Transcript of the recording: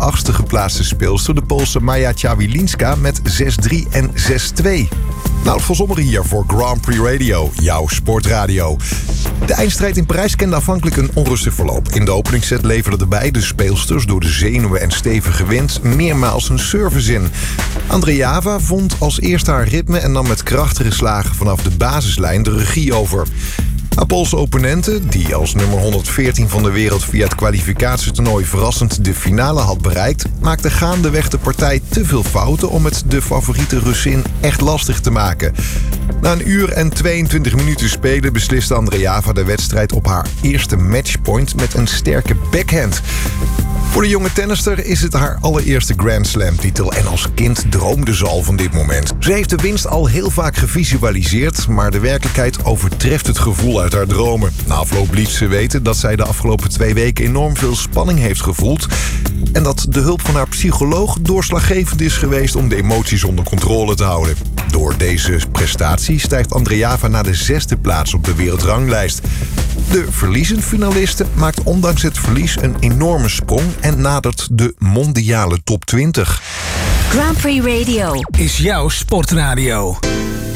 8e geplaatste speelster, de Poolse Maja Ciawilinska, met 6-3 en 6-2. Nou, Van Zommeren hier voor Grand Prix Radio, jouw sportradio. De eindstrijd in Parijs kende afhankelijk een onrustig verloop. In de openingsset leverden de beide speelsters door de zenuwen en stevige wind meermaals een service in. Andreeva vond als eerste haar ritme en nam met krachtige slagen vanaf de basislijn de regie over. Haar Poolse opponente, die als nummer 114 van de wereld via het kwalificatietoernooi verrassend de finale had bereikt, maakte gaandeweg de partij te veel fouten om het de favoriete Russin echt lastig te maken. Na 1 uur en 22 minuten spelen besliste Andreeva de wedstrijd op haar eerste matchpoint met een sterke backhand. Voor de jonge tennister is het haar allereerste Grand Slam-titel en als kind droomde ze al van dit moment. Ze heeft de winst al heel vaak gevisualiseerd, maar de werkelijkheid overtreft het gevoel uit haar dromen. Na afloop liet ze weten dat zij de afgelopen 2 weken enorm veel spanning heeft gevoeld en dat de hulp van haar psycholoog doorslaggevend is geweest om de emoties onder controle te houden. Door deze prestatie stijgt Andreeva naar de 6e plaats op de wereldranglijst. De verliezend finaliste maakt ondanks het verlies een enorme sprong en nadert de mondiale top 20. Grand Prix Radio is jouw sportradio.